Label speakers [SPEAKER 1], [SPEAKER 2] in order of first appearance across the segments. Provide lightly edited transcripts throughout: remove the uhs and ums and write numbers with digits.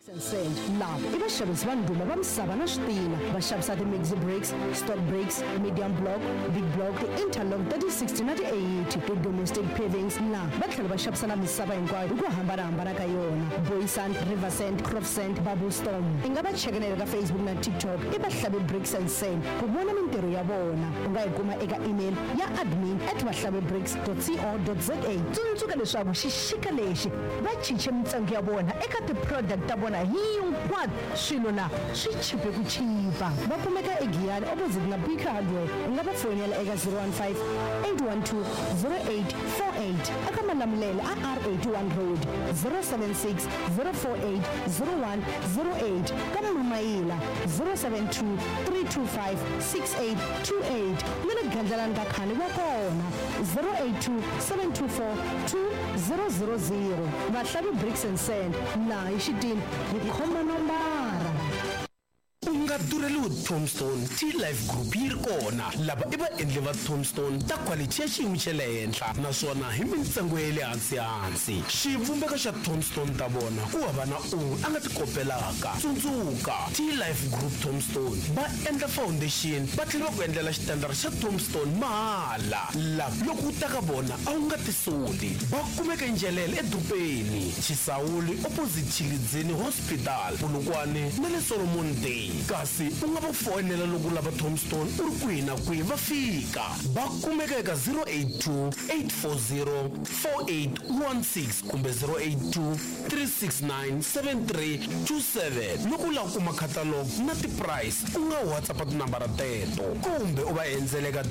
[SPEAKER 1] Send la ibashabisi banduma bamsaba na Stina bashabisa the Maxi brakes, stock brakes, medium block, big block, the interlock 3060 na 80 to domestic pavings la batlhela bashabisa na misava hinkwayo ukuhambana kayona Boysand, Riversand, Crofsand, Babustorm ingaba chekenela ka Facebook na TikTok ibahlabe bricks and sand kubona mintirho ya bona ungayikuma eka email ya admin@bahlabebricks.co.za tsundzuka leswaku xixika lexi va cince mintsengo ya bona eka ti-product ta bona hinkwato swilo la swi chipe ku chipa va kumeka eGiyani opposite na Big Hardware u nga va fonela eka 015 812 0848 eka Malamulele a R81 Road 076 048 0108 ka Mumayila 072 325 6828 na le Gandlalani ka Khani va kona 082 724 2000 Bahlabe Bricks and Sand la hi xitini hi khoma nombara
[SPEAKER 2] ungadureliwe Tombstone T-Life Group yi ri kona lava i vaendli va Tombstone ta quality ya xiyimo xa le henhla naswona hi mintsengo ya le hansi xivumbeko xa Tombstone ta vona ku hava na a nga tikopelaka tsundzuka T-Life Group Tombstone va endla foundation va tlhela va ku endlela xitandara xa Tombstone mahala laha loko u ta ka vona a wu nga tisoli va kumeka Njelele eDrupeni Chisawuli opposite Chilidzini Hospital Polokwane na le Solomon Day kasi u nga va fonela loko lava Tombstone u ri kwihi na kwihi va fika va kumeka eka 082 840 4816 kumbe 082 369 7327 loko u lava ku kuma catalog na ti-price u nga WhatsApp tinambara teto kumbe u va endzela eka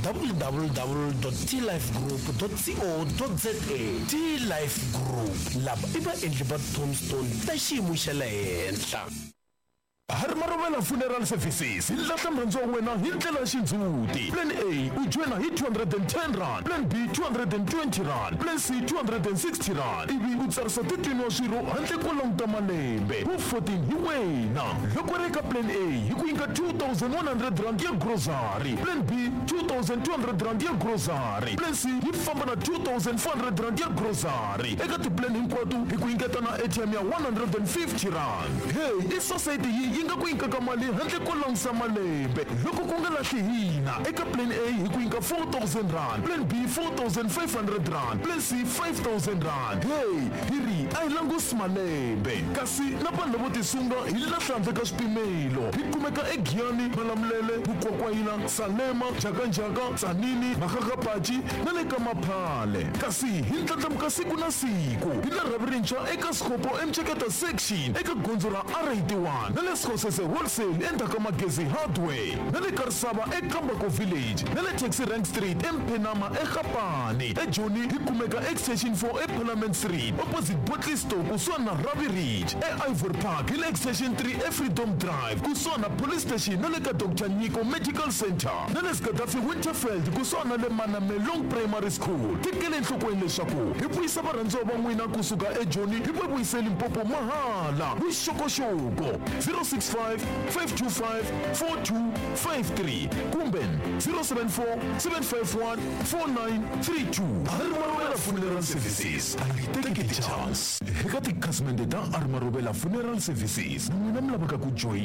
[SPEAKER 2] www.tlifegroup.co.za T-Life Group lava i vaendli va Tombstone ta xiyimo xa le henhla.
[SPEAKER 3] Armarovela Funeral Services ilahla mrendzo wa wena hi ndlela ya xindzuti. Plan A u joina hi 210 rand, Plan B 220 rand, Plan C 260 rand. Ivi u tsarisa titwini wa swirho handle ko languta malembe. Ku 14 hi wena. Loko ri eka Plan A hi ku nyika 2100 rand ya grocery, Plan B 2200 rand ya grocery, Plan C yi famba na 2400 rand ya grocery. Eka tiplan hinkwato hi ku nyiketa na ATM ya 150 rand. Hey, i society yi nga ku nyika mali handle ko langusa malembe. Loko ku nga lahli hina eka Plan A hi ku nyika 4000 rand, Plan B 4500 rand, Plan C 5000 rand. Hey, hiri a hi langusi malembe kasi na vanhu lavo tisunga hi lahla handle ka swipimelo. Hi kumeka eGiyani, Malamulele, Bukwakwayila, Salema, Jakanjaka, Tzanini, Makakapachi na le ka Maphale. Kasi hi ndlandlamuka siku na siku hi la Ravirincha eka Skopo Mcheketa section eka gondzo ra R81 na le Skosese Wholesale endzhaku ka Magezi Hardware na le Karisava eKambako Village na le Taxi Rank Street eMphenama eGapani. eJoni hi kumeka extension 4 eParliament Street opposite Botley Store kusuhana na Ravi Ridge eIvory Park hi le extension 3 eFreedom Drive kusuhana na Police Station na le ka Dr. Nyiko Medical Center na le Gaddafi Winterfield kusuhana na le Manamelong Primary School. Tikele enhlokweni leswaku hi vuyisa varhandziwa va n'wina kusuka eJoni hi va vuyiseli Limpopo mahala. Vuxokoxoko 065 525 4253 kumbe 074 751 4932. Armarovela Funeral Services. Take a chance. Eka tikhasimende ta Armarovela Funeral Services. N'wina mi lavaka ku join